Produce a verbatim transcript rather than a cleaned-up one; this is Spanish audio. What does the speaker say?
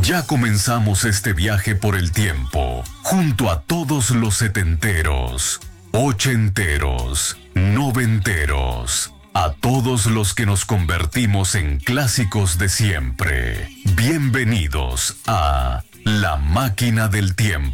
Ya comenzamos este viaje por el tiempo, junto a todos los setenteros, ochenteros, noventeros, a todos los que nos convertimos en clásicos de siempre. Bienvenidos a La Máquina del Tiempo.